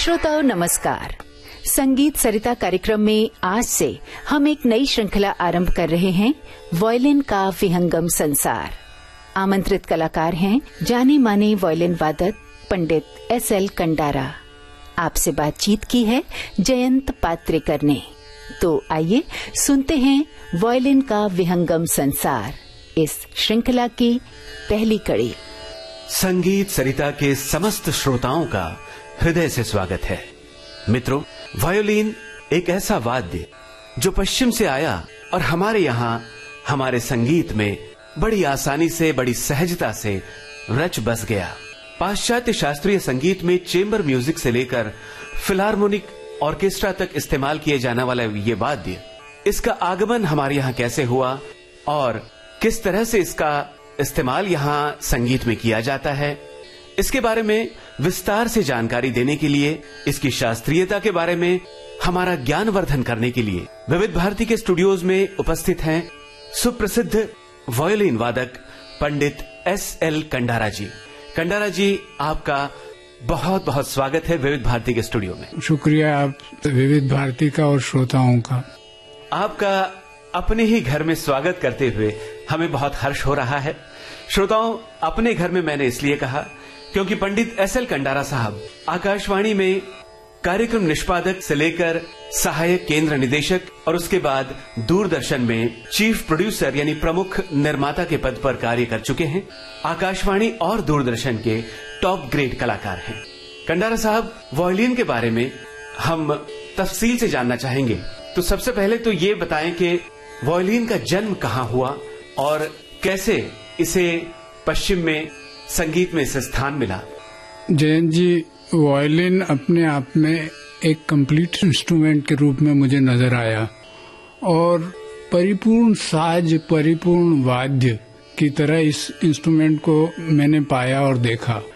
श्रोताओं नमस्कार। संगीत सरिता कार्यक्रम में आज से हम एक नई श्रृंखला आरंभ कर रहे हैं, वायलिन का विहंगम संसार। आमंत्रित कलाकार हैं जाने माने वायलिन वादक पंडित एस.एल. कंडारा। आपसे बातचीत की है जयंत पात्रेकर ने। तो आइए सुनते हैं वायलिन का विहंगम संसार, इस श्रृंखला की पहली कड़ी। संगीत सरिता के समस्त श्रोताओं का हृदय से स्वागत है। मित्रों, वायोलिन एक ऐसा वाद्य जो पश्चिम से आया और हमारे यहाँ हमारे संगीत में बड़ी आसानी से, बड़ी सहजता से रच बस गया। पाश्चात्य शास्त्रीय संगीत में चेंबर म्यूजिक से लेकर फिलार्मोनिक ऑर्केस्ट्रा तक इस्तेमाल किए जाने वाला ये वाद्य, इसका आगमन हमारे यहाँ कैसे हुआ और किस तरह से इसका इस्तेमाल यहाँ संगीत में किया जाता है, इसके बारे में विस्तार से जानकारी देने के लिए, इसकी शास्त्रीयता के बारे में हमारा ज्ञानवर्धन करने के लिए विविध भारती के स्टूडियोज में उपस्थित हैं सुप्रसिद्ध वायोलिन वादक पंडित एस.एल. कंडारा जी। कंडारा जी, आपका बहुत बहुत स्वागत है विविध भारती के स्टूडियो में। शुक्रिया आप विविध भारती का और श्रोताओं का। आपका अपने ही घर में स्वागत करते हुए हमें बहुत हर्ष हो रहा है। श्रोताओं, अपने घर में मैंने इसलिए कहा क्योंकि पंडित एस.एल. कंडारा साहब आकाशवाणी में कार्यक्रम निष्पादक से लेकर सहायक केंद्र निदेशक और उसके बाद दूरदर्शन में चीफ प्रोड्यूसर यानी प्रमुख निर्माता के पद पर कार्य कर चुके हैं। आकाशवाणी और दूरदर्शन के टॉप ग्रेड कलाकार हैं। कंडारा साहब, वायोलिन के बारे में हम तफसील से जानना चाहेंगे। तो सबसे पहले तो ये बताएं कि वायोलिन का जन्म कहाँ हुआ और कैसे इसे पश्चिम में संगीत में इसे स्थान मिला। जयंत जी, वायलिन अपने आप में एक कंप्लीट इंस्ट्रूमेंट के रूप में मुझे नजर आया और परिपूर्ण साज, परिपूर्ण वाद्य की तरह इस इंस्ट्रूमेंट को मैंने पाया और देखा।